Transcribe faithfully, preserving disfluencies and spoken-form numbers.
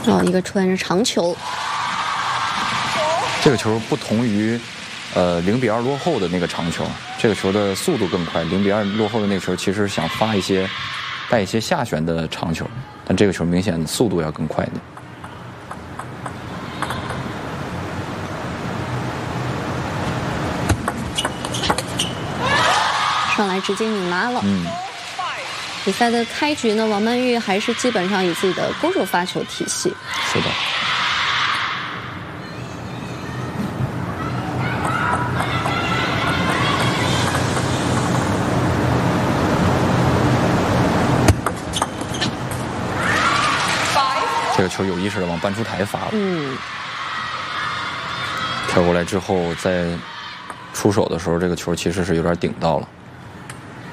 哦，一个出现是长球。 这个球不同于，呃，零比二落后的那个长球，这个球的速度更快。零比二落后的那个球其实想发一些带一些下旋的长球，但这个球明显速度要更快一点。 上来直接拧拉了。 嗯。 比赛的开局呢，王曼玉还是基本上以自己的勾手发球体系。 是的。这个球有意识的往半出台发了。 嗯。 跳过来之后，在出手的时候，这个球其实是有点顶到了。